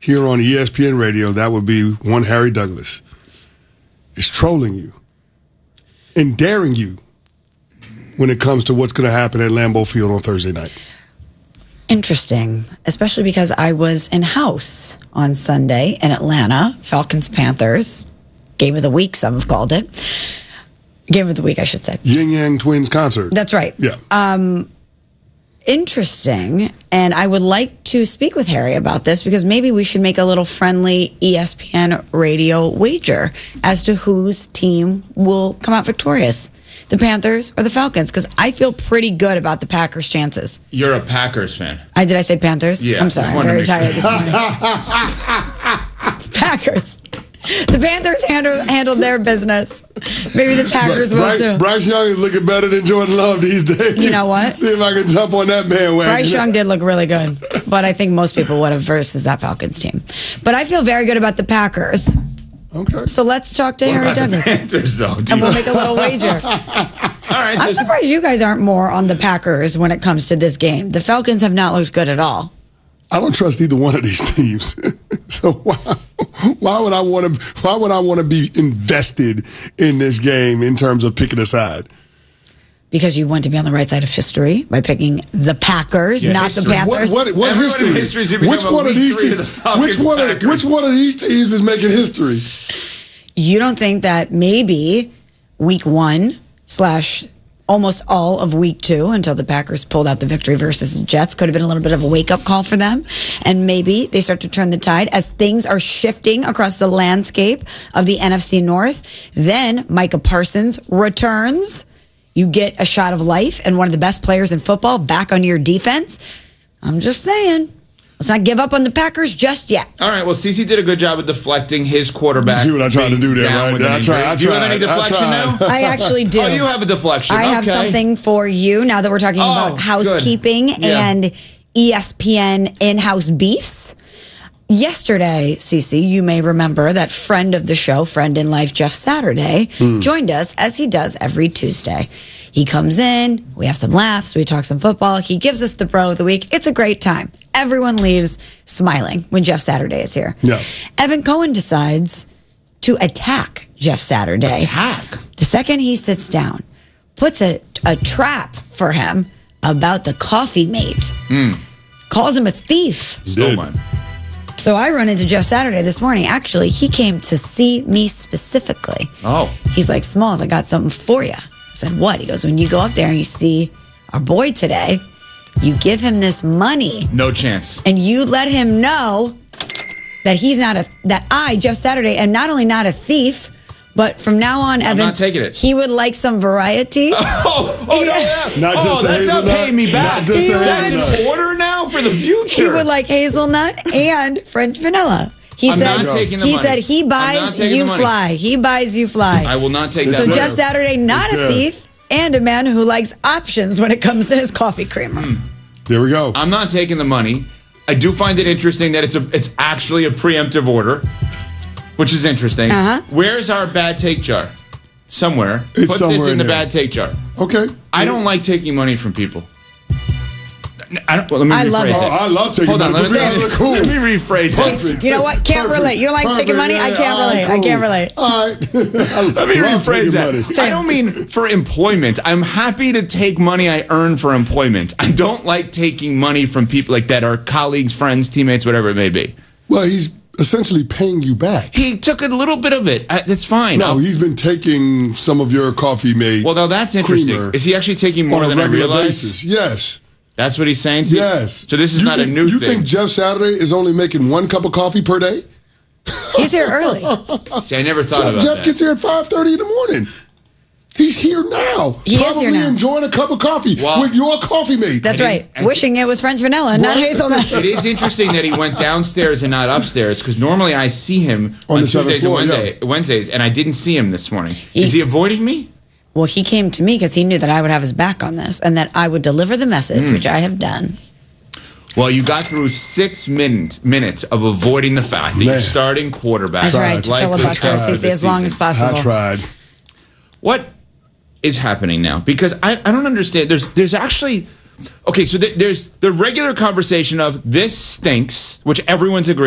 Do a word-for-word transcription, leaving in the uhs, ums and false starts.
here on E S P N Radio, that would be one Harry Douglas, is trolling you and daring you when it comes to what's going to happen at Lambeau Field on Thursday night. Interesting, especially because I was in-house on Sunday in Atlanta, Falcons-Panthers, game of the week, some have called it. Game of the week, I should say. Yin Yang Twins concert. That's right. Yeah. Um, interesting, and I would like to speak with Harry about this because maybe we should make a little friendly E S P N radio wager as to whose team will come out victorious. The Panthers or the Falcons? Because I feel pretty good about the Packers' chances. You're a Packers fan. I did I say Panthers? Yeah. I'm sorry. I'm very tired this morning. Packers. The Panthers handle, handled their business. Maybe the Packers will Bryce, too. Bryce Young is looking better than Jordan Love these days. You know what? See if I can jump on that bandwagon. Bryce Young did look really good, but I think most people would have versus that Falcons team. But I feel very good about the Packers. Okay. So let's talk to What Harry about Douglas. the Panthers, though? Do And you- we'll make a little wager. All right. I'm so- surprised you guys aren't more on the Packers when it comes to this game. The Falcons have not looked good at all. I don't trust either one of these teams. So why, why would I want to? Why would I want to be invested in this game in terms of picking a side? Because you want to be on the right side of history by picking the Packers, Yeah, not history. the Panthers. What, what, what Everyone history? in history is gonna be Which talking one about of week these three of teams? the Falcons Which one? Of, Packers. which one of these teams is making history? You don't think that maybe week one slash almost all of week two until the Packers pulled out the victory versus the Jets could have been a little bit of a wake-up call for them, and maybe they start to turn the tide as things are shifting across the landscape of the N F C North. Then Micah Parsons returns. You get a shot of life and one of the best players in football back on your defense. I'm just saying, let's not give up on the Packers just yet. All right. Well, CeCe did a good job of deflecting his quarterback. You see what I tried to do there, being down right? with Yeah, an I tried- injury. I Do you have tried, any I deflection tried. now? I actually do. Oh, you have a deflection. I have Okay. something for you now that we're talking Oh, about housekeeping good. Yeah. and E S P N in-house beefs. Yesterday, Cece, you may remember that friend of the show, friend in life, Jeff Saturday, Hmm. joined us as he does every Tuesday. He comes in, we have some laughs, we talk some football. He gives us the bro of the week. It's a great time. Everyone leaves smiling when Jeff Saturday is here. Yeah. Evan Cohen decides to attack Jeff Saturday. Attack? The second he sits down, puts a, a trap for him about the coffee mate, calls him a thief. Stole Did. mine. So I run into Jeff Saturday this morning. Actually, he came to see me specifically. Oh. He's like, Smalls, I got something for you. I said, what? He goes, when you go up there and you see our boy today, you give him this money No chance. and you let him know that he's not a, that I, Jeff Saturday, am not only not a thief, but from now on, Evan, not taking it. he would like some variety. Oh, oh no, yeah. Not oh, just the that's not hazelnut. paying me back. Not just the That's hazelnut. an order now for the future. He would like hazelnut and French vanilla. He I'm said not taking the he money. said he I'm not buys, taking you the money. fly. He buys, you fly. I will not take So that. So money. Jeff Saturday, not It's a there. thief, and a man who likes options when it comes to his coffee creamer. There we go. I'm not taking the money. I do find it interesting that it's a it's actually a preemptive order, which is interesting. Uh-huh. Where's our bad take jar? Somewhere. It's Put somewhere this in, in the there. bad take jar. Okay. I don't like taking money from people. I don't, well, let me I rephrase love it. Oh, I love taking Hold on, money let from me, people. let me rephrase Perfect. it. You know what? Can't Perfect. relate. You don't like taking Perfect. money? I Yeah, can't all right, relate. I cool. can't relate. All right. Let me rephrase that. Money. I don't mean for employment. I'm happy to take money I earn for employment. I don't like taking money from people like that are colleagues, friends, teammates, whatever it may be. Well, he's essentially paying you back. He took a little bit of it. I, that's fine. No, I'll- he's been taking some of your coffee mate. well, now that's interesting. creamer Is he actually taking more on a than I regular realized? basis. Yes. That's what he's saying to you? Yes. So this is You not think, a new you thing. think Jeff Saturday is only making one cup of coffee per day? He's here early. See, I never thought Jeff, about Jeff that. gets here at five thirty in the morning. He's here now. He is Probably here now. enjoying a cup of coffee Well, with your coffee mate. That's I right. didn't- I Wishing it was French vanilla, not Right. hazelnut. It is interesting that he went downstairs and not upstairs because normally I see him On on, the seventh Tuesdays and floor, yeah. Wednesday, Wednesdays, and I didn't see him this morning. He- is he avoiding me? Well, he came to me because he knew that I would have his back on this and that I would deliver the message, Hmm. which I have done. Well, you got through six minutes minutes of avoiding the fact that Man. you're starting quarterback. That's right. like the Filibuster start of C C the as long as season. possible. I tried. What is happening now? Because I, I don't understand. There's there's actually okay. So th- there's the regular conversation of this stinks, which everyone's agreed.